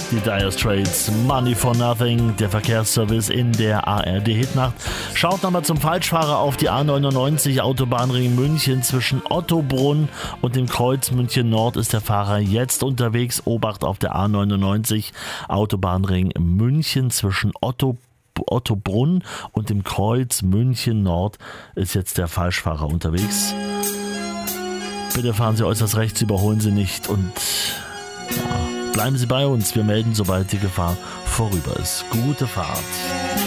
Die Dire Straits, Money for Nothing, der Verkehrsservice in der ARD-Hitnacht. Schaut nochmal zum Falschfahrer auf die A99, Autobahnring München. Zwischen Ottobrunn und dem Kreuz München Nord ist der Fahrer jetzt unterwegs. Obacht auf der A99, Autobahnring München. Zwischen Ottobrunn und dem Kreuz München Nord ist jetzt der Falschfahrer unterwegs. Bitte fahren Sie äußerst rechts, überholen Sie nicht und bleiben Sie bei uns. Wir melden, sobald die Gefahr vorüber ist. Gute Fahrt.